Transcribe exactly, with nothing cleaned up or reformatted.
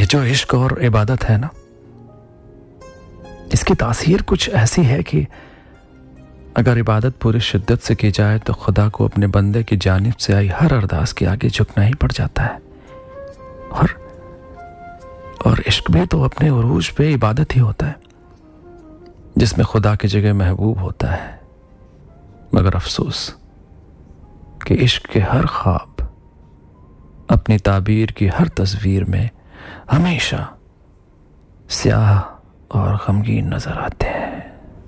जो इश्क और इबादत है ना, इसकी तासीर कुछ ऐसी है कि अगर इबादत पूरी शिद्दत से की जाए तो खुदा को अपने बंदे की जानिब से आई हर अरदास के आगे झुकना ही पड़ जाता है। और और इश्क भी तो अपने उरूज पे इबादत ही होता है, जिसमें खुदा की जगह महबूब होता है। मगर अफसोस कि इश्क के हर ख्वाब अपनी ताबीर की हर तस्वीर में हमेशा स्याह और गमगीन नजर आते हैं।